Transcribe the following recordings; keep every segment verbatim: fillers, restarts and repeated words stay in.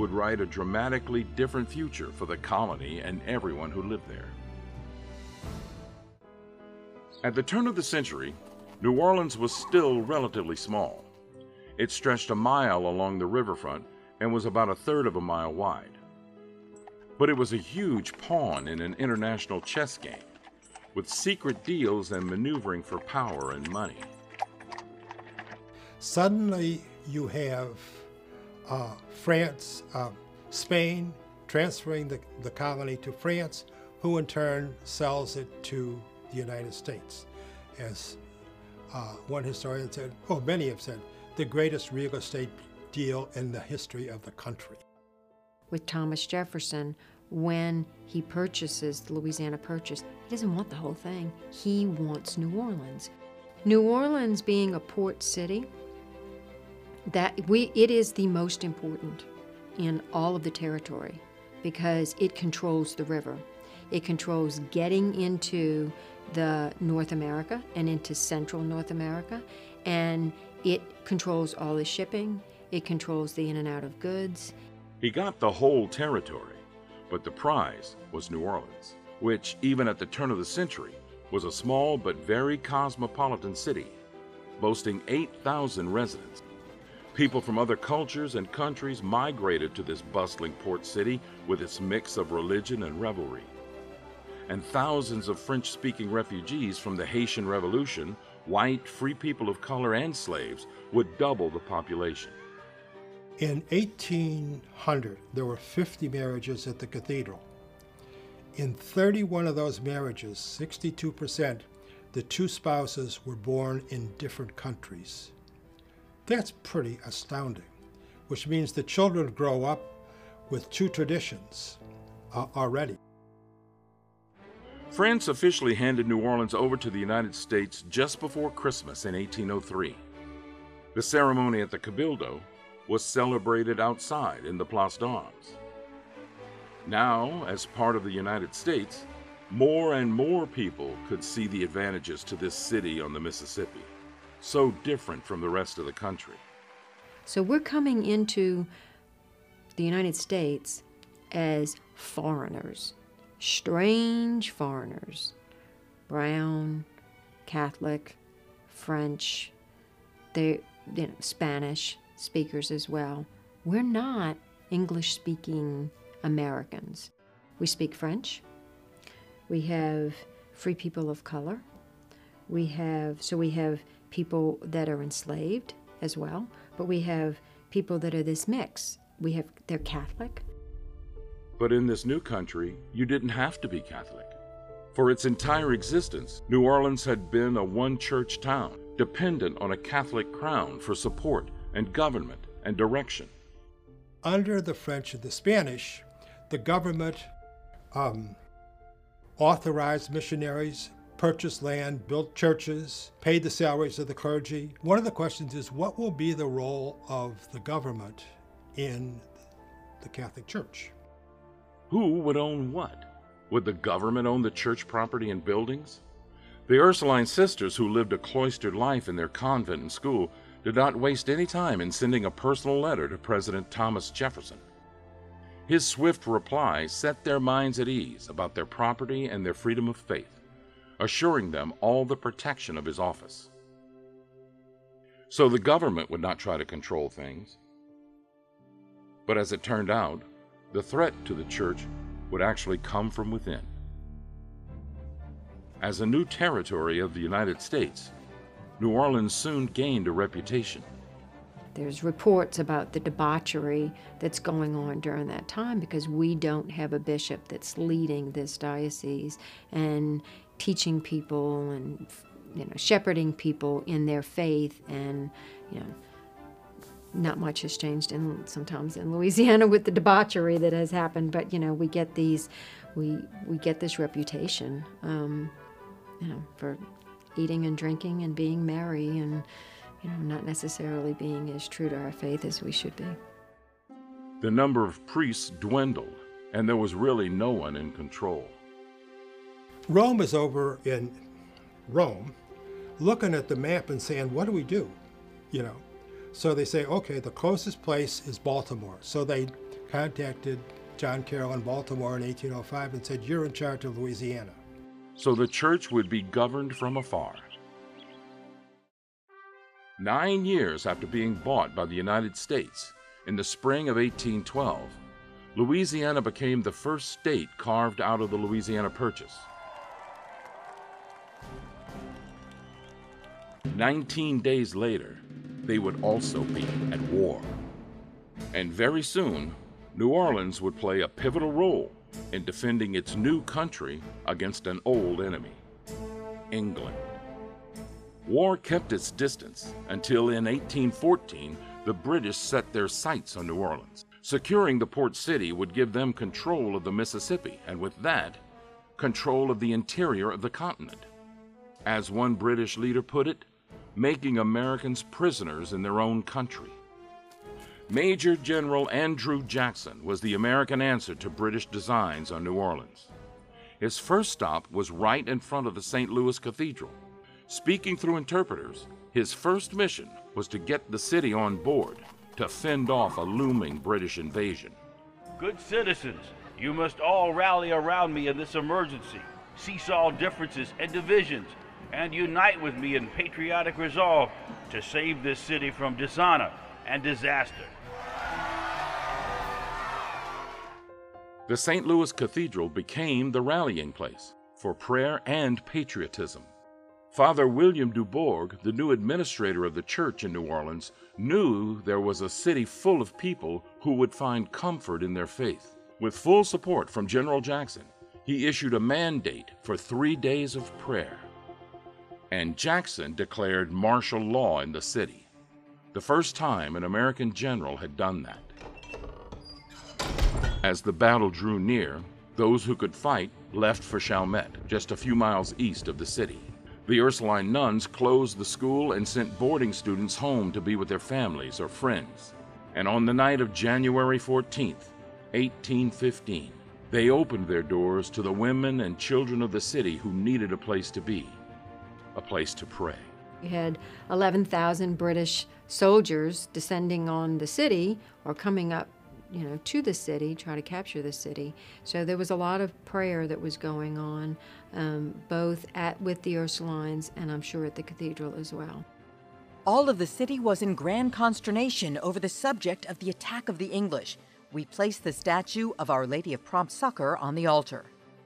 would write a dramatically different future for the colony and everyone who lived there. At the turn of the century, New Orleans was still relatively small. It stretched a mile along the riverfront and was about a third of a mile wide. But it was a huge pawn in an international chess game, with secret deals and maneuvering for power and money. Suddenly you have uh, France, uh, Spain transferring the, the colony to France, who in turn sells it to the United States. As uh, one historian said, oh, many have said, the greatest real estate deal in the history of the country. With Thomas Jefferson, when he purchases the Louisiana Purchase, he doesn't want the whole thing. He wants New Orleans. New Orleans being a port city, that we, it is the most important in all of the territory because it controls the river. It controls getting into the North America and into central North America, and it controls all the shipping. It controls the in and out of goods. He got the whole territory, but the prize was New Orleans, which, even at the turn of the century, was a small but very cosmopolitan city, boasting eight thousand residents. People from other cultures and countries migrated to this bustling port city with its mix of religion and revelry. And thousands of French-speaking refugees from the Haitian Revolution, white, free people of color, and slaves, would double the population. In eighteen hundred, there were fifty marriages at the cathedral. In thirty-one of those marriages, sixty-two percent, the two spouses were born in different countries. That's pretty astounding, which means the children grow up with two traditions uh, already. France officially handed New Orleans over to the United States just before Christmas in eighteen oh three. The ceremony at the Cabildo was celebrated outside in the Place d'Armes. Now, as part of the United States, more and more people could see the advantages to this city on the Mississippi, so different from the rest of the country. So we're coming into the United States as foreigners, strange foreigners, brown, Catholic, French, they, you know, Spanish speakers as well. We're not English-speaking Americans. We speak French. We have free people of color. We have, so we have people that are enslaved as well, but we have people that are this mix. We have, they're Catholic. But in this new country, you didn't have to be Catholic. For its entire existence, New Orleans had been a one-church town, dependent on a Catholic crown for support and government and direction. Under the French and the Spanish, the government um, authorized missionaries, purchased land, built churches, paid the salaries of the clergy. One of the questions is, what will be the role of the government in the Catholic Church? Who would own what? Would the government own the church property and buildings? The Ursuline sisters, who lived a cloistered life in their convent and school, did not waste any time in sending a personal letter to President Thomas Jefferson. His swift reply set their minds at ease about their property and their freedom of faith, assuring them all the protection of his office. So the government would not try to control things. But as it turned out, the threat to the church would actually come from within. As a new territory of the United States, New Orleans soon gained a reputation. There's reports about the debauchery that's going on during that time because we don't have a bishop that's leading this diocese and teaching people and, you know, shepherding people in their faith. And, you know, not much has changed in sometimes in Louisiana with the debauchery that has happened, but, you know, we get these, we we get this reputation, um, you know, for eating and drinking and being merry and, you know, not necessarily being as true to our faith as we should be. The number of priests dwindled, and there was really no one in control. Rome is over in Rome, looking at the map and saying, what do we do? You know, so they say, okay, the closest place is Baltimore. So they contacted John Carroll in Baltimore in eighteen oh five and said, "You're in charge of Louisiana." So the church would be governed from afar. Nine years after being bought by the United States, in the spring of eighteen twelve, Louisiana became the first state carved out of the Louisiana Purchase. Nineteen days later, they would also be at war. And very soon, New Orleans would play a pivotal role in defending its new country against an old enemy, England. War kept its distance until in eighteen fourteen, the British set their sights on New Orleans. Securing the port city would give them control of the Mississippi, and with that, control of the interior of the continent. As one British leader put it, making Americans prisoners in their own country. Major General Andrew Jackson was the American answer to British designs on New Orleans. His first stop was right in front of the Saint Louis Cathedral. Speaking through interpreters, his first mission was to get the city on board to fend off a looming British invasion. Good citizens, you must all rally around me in this emergency, cease all differences and divisions, and unite with me in patriotic resolve to save this city from dishonor and disaster. The Saint Louis Cathedral became the rallying place for prayer and patriotism. Father William Dubourg, the new administrator of the church in New Orleans, knew there was a city full of people who would find comfort in their faith. With full support from General Jackson, he issued a mandate for three days of prayer. And Jackson declared martial law in the city, the first time an American general had done that. As the battle drew near, those who could fight left for Chalmette, just a few miles east of the city. The Ursuline nuns closed the school and sent boarding students home to be with their families or friends. And on the night of January fourteenth, eighteen fifteen, they opened their doors to the women and children of the city who needed a place to be, a place to pray. You had eleven thousand British soldiers descending on the city or coming up, you know, to the city, try to capture the city. So there was a lot of prayer that was going on, um, both at with the Ursulines and I'm sure at the cathedral as well. All of the city was in grand consternation over the subject of the attack of the English. We placed the statue of Our Lady of Prompt Succor on the altar.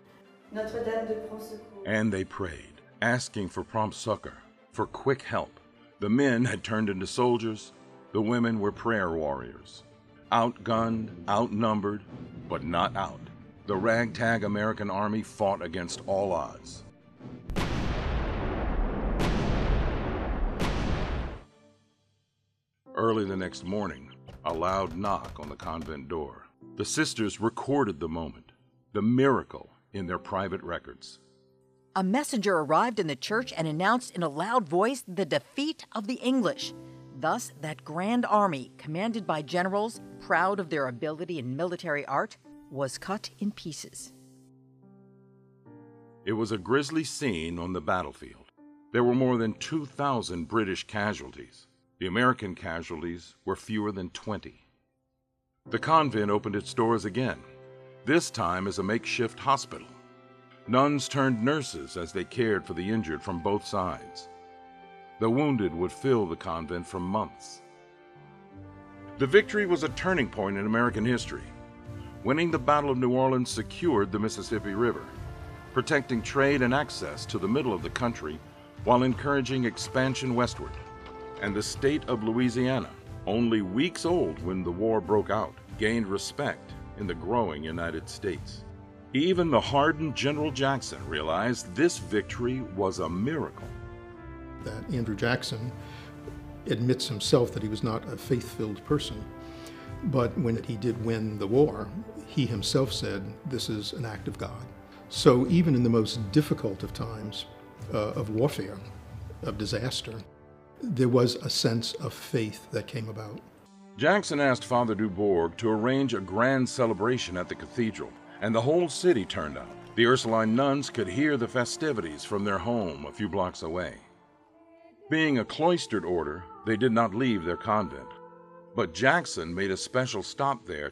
And they prayed, asking for prompt succor, for quick help. The men had turned into soldiers, the women were prayer warriors. Outgunned, outnumbered, but not out. The ragtag American army fought against all odds. Early the next morning, a loud knock on the convent door. The sisters recorded the moment, the miracle, in their private records. A messenger arrived in the church and announced in a loud voice the defeat of the English. Thus, that grand army, commanded by generals proud of their ability in military art, was cut in pieces. It was a grisly scene on the battlefield. There were more than two thousand British casualties. The American casualties were fewer than twenty. The convent opened its doors again, this time as a makeshift hospital. Nuns turned nurses as they cared for the injured from both sides. The wounded would fill the convent for months. The victory was a turning point in American history. Winning the Battle of New Orleans secured the Mississippi River, protecting trade and access to the middle of the country while encouraging expansion westward. And the state of Louisiana, only weeks old when the war broke out, gained respect in the growing United States. Even the hardened General Jackson realized this victory was a miracle. That Andrew Jackson admits himself that he was not a faith-filled person, but when he did win the war, he himself said, "This is an act of God." So even in the most difficult of times uh, of warfare, of disaster, there was a sense of faith that came about. Jackson asked Father Dubourg to arrange a grand celebration at the cathedral, and the whole city turned out. The Ursuline nuns could hear the festivities from their home a few blocks away. Being a cloistered order, they did not leave their convent, but Jackson made a special stop there